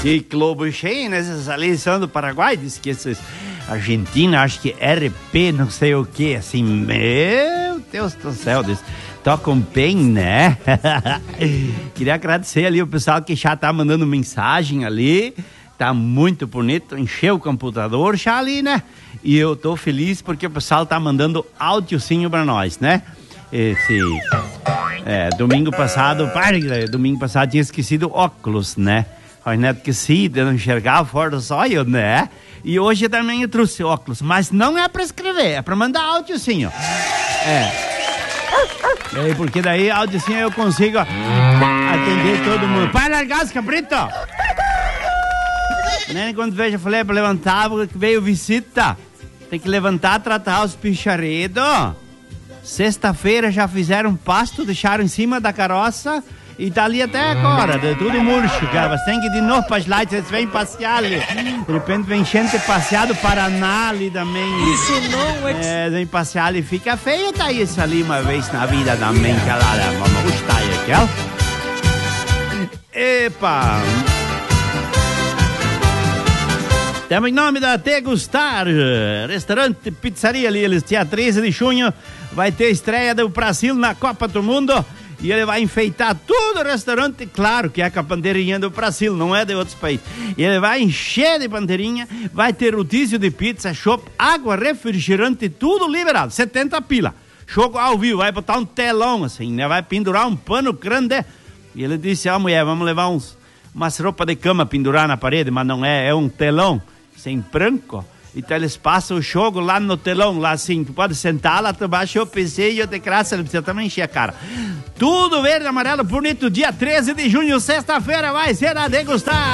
E Globo cheio, né? Esses ali são do Paraguai, diz que esses Argentina, acho que RP, não sei o que, assim, meu Deus do céu, diz, tocam bem, né? Queria agradecer ali o pessoal que já tá mandando mensagem ali, tá muito bonito, encheu o computador já ali, né? E eu tô feliz porque o pessoal tá mandando áudiozinho pra nós, né? Domingo passado tinha esquecido óculos, né? Mas não esqueci de não enxergar fora dos olhos, né? E hoje também eu trouxe óculos, mas não é pra escrever, é pra mandar áudiozinho. Porque daí áudiozinho eu consigo atender todo mundo. Vai largar os cabritos! Né? Quando vejo, eu falei pra levantar, veio visita. Tem que levantar, tratar os picharedos. Sexta-feira já fizeram pasto, deixaram em cima da carroça e tá ali até agora, tudo murcho, cara. Você tem que ir de novo para as lights, eles vêm passear ali. De repente vem gente passear do Paraná ali também. Isso não é... Vem passear ali, fica feio, tá isso ali uma vez na vida também, galera. Vamos gostar aí, aquela. Epa! Temos em nome da Degustar, restaurante, pizzaria ali, eles dia 13 de junho, vai ter estreia do Brasil na Copa do Mundo e ele vai enfeitar tudo o restaurante, claro que é com a bandeirinha do Brasil, não é de outros países. E ele vai encher de bandeirinha, vai ter rodízio de pizza, chopp, água, refrigerante, tudo liberado, 70 pila. Jogo ao vivo, vai botar um telão assim, né? Vai pendurar um pano grande. E ele disse, mulher, vamos levar umas roupas de cama pendurar na parede, mas não é um telão. Sem branco, então eles passam o jogo lá no telão, lá assim, tu pode sentar lá, tu baixa o PC e eu de graça, ele precisa também encher a cara. Tudo verde, amarelo, bonito, dia 13 de junho, sexta-feira, vai ser a Degustar.